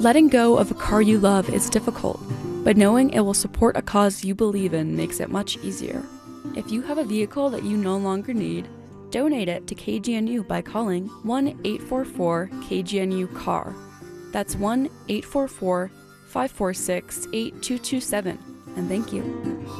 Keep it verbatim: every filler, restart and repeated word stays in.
Letting go of a car you love is difficult, but knowing it will support a cause you believe in makes it much easier. If you have a vehicle that you no longer need, donate it to K G N U by calling one eight four four K G N U C A R. That's one eight four four, five four six, eight two two seven, and thank you.